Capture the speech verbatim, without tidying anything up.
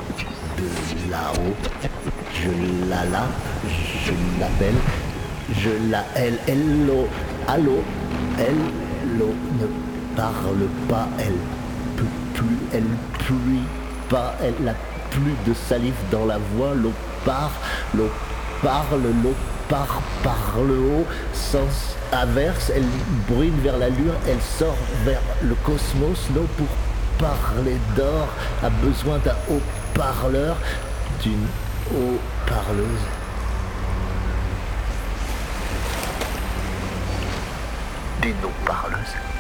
de là-haut. Je la la, je l'appelle, je la elle, hello, allô, hello, ne parle pas, elle peut plus, elle pluie pas, elle n'a plus de salive dans la voix, l'eau part, l'eau parle, l'eau part par le haut, sens inverse, elle brûle vers la lune, elle sort vers le cosmos, l'eau pour parler d'or a besoin d'un haut-parleur, d'une haut-parleuse. D'une haut-parleuse.